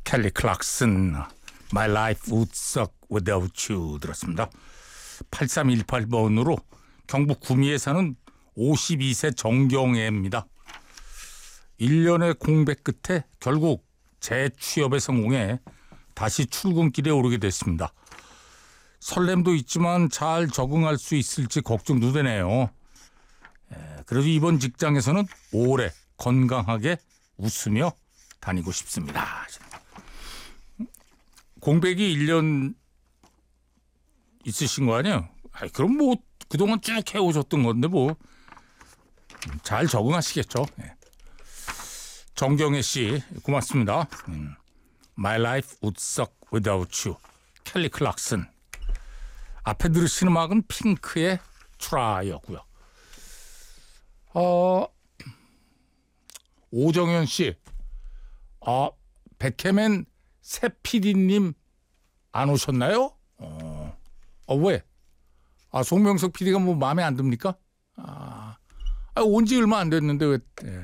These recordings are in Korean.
켈리 클락슨 My Life Would Suck Without You 들었습니다. 8318번으로 경북 구미에 사는 52세 정경애입니다. 1년의 공백 끝에 결국 재취업에 성공해 다시 출근길에 오르게 됐습니다. 설렘도 있지만 잘 적응할 수 있을지 걱정도 되네요. 그래도 이번 직장에서는 오래 건강하게 웃으며 다니고 싶습니다. 공백이 1년 있으신 거 아니에요? 그럼 뭐 그동안 쭉 해오셨던 건데 뭐 잘 적응하시겠죠. 정경애 씨 고맙습니다. My life would suck without you. 켈리 클락슨. 앞에 들으신 음악은 핑크의 Try였고요. 오정현 씨. 백혜맨 새 PD님 안 오셨나요? 왜? 송명석 PD가 뭐 마음에 안 듭니까? 온지 얼마 안 됐는데 왜?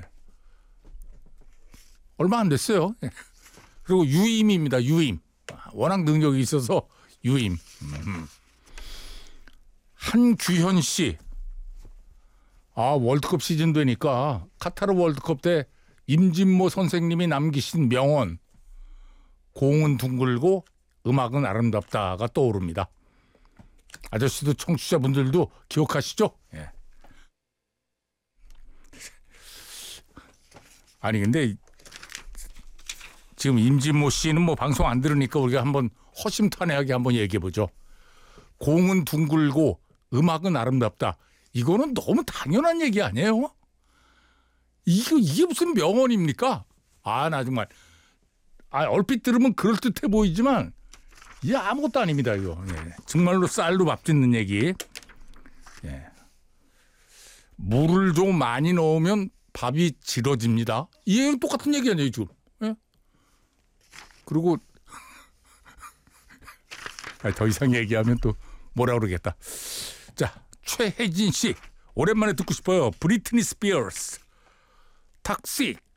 얼마 안 됐어요. 그리고 유임입니다. 유임. 워낙 능력이 있어서 유임. 한규현 씨. 월드컵 시즌 되니까 카타르 월드컵 때 임진모 선생님이 남기신 명언 공은 둥글고 음악은 아름답다가 떠오릅니다. 아저씨도 청취자분들도 기억하시죠? 예. 아니 근데 지금 임진모 씨는 뭐 방송 안 들으니까 우리가 한번 허심탄회하게 한번 얘기해보죠. 공은 둥글고 음악은 아름답다. 이거는 너무 당연한 얘기 아니에요? 이게 무슨 명언입니까? 나 정말 얼핏 들으면 그럴듯해 보이지만 이게 아무것도 아닙니다. 이거 정말로 쌀로 밥 짓는 얘기. 물을 좀 많이 넣으면 밥이 질어집니다. 이게 똑같은 얘기 아니에요 지금. 그리고 더 이상 얘기하면 또 뭐라 그러겠다. 자, 최혜진 씨 오랜만에 듣고 싶어요. 브리트니 스피어스 탁식.